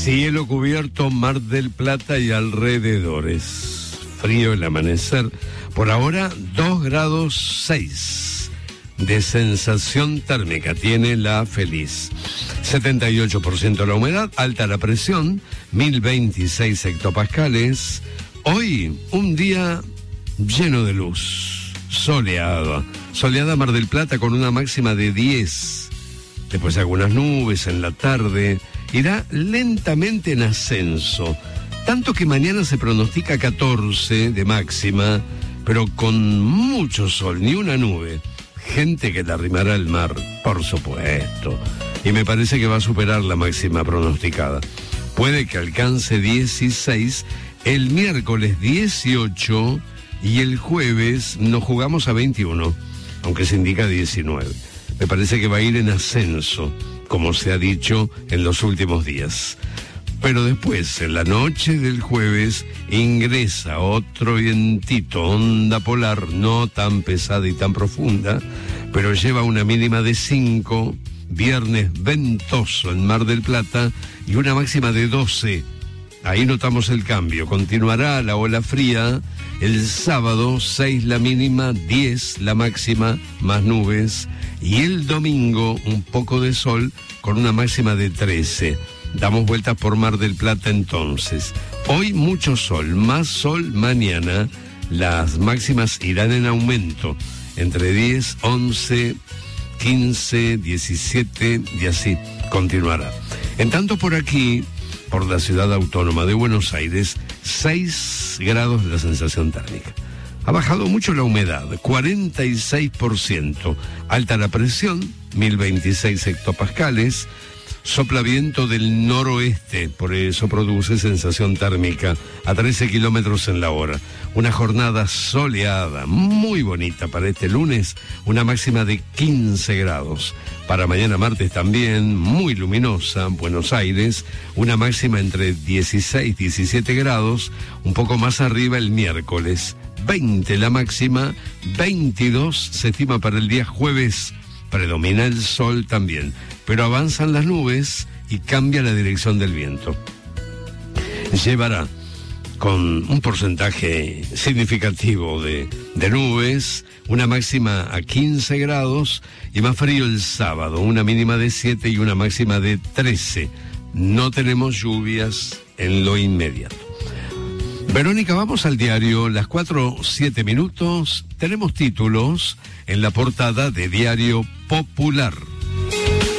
Cielo cubierto, Mar del Plata y alrededores. Frío el amanecer. Por ahora, 2 grados 6 de sensación térmica. Tiene la Feliz. 78% la humedad, alta la presión, 1026 hectopascales. Hoy, un día lleno de luz. Soleada Mar del Plata con una máxima de 10. Después algunas nubes en la tarde. Irá lentamente en ascenso, tanto que mañana se pronostica 14 de máxima, pero con mucho sol, ni una nube. Gente que la arrimará al mar, por supuesto. Y me parece que va a superar la máxima pronosticada. Puede que alcance 16, el miércoles 18 y el jueves nos jugamos a 21, aunque se indica 19. Me parece que va a ir en ascenso, como se ha dicho en los últimos días. Pero después, en la noche del jueves, ingresa otro vientito, onda polar, no tan pesada y tan profunda, pero lleva una mínima de 5, viernes ventoso en Mar del Plata y una máxima de 12. Ahí notamos el cambio. Continuará la ola fría. El sábado, 6 la mínima, 10 la máxima, más nubes. Y el domingo, un poco de sol con una máxima de 13. Damos vueltas por Mar del Plata entonces. Hoy mucho sol, más sol mañana. Las máximas irán en aumento, entre 10, 11, 15, 17 y así continuará. En tanto por aquí, por la ciudad autónoma de Buenos Aires, 6 grados de la sensación térmica. Ha bajado mucho la humedad, 46%. Alta la presión, 1026 hectopascales. Sopla viento del noroeste, por eso produce sensación térmica a 13 kilómetros en la hora. Una jornada soleada, muy bonita para este lunes, una máxima de 15 grados. Para mañana martes también, muy luminosa, Buenos Aires, una máxima entre 16 y 17 grados, un poco más arriba el miércoles. 20 la máxima, 22 se estima para el día jueves. Predomina el sol también, pero avanzan las nubes y cambia la dirección del viento. Llevará con un porcentaje significativo de nubes, una máxima a 15 grados y más frío el sábado, una mínima de 7 y una máxima de 13. No tenemos lluvias en lo inmediato. Verónica, vamos al diario, las 4:07. Tenemos títulos en la portada de Diario Popular.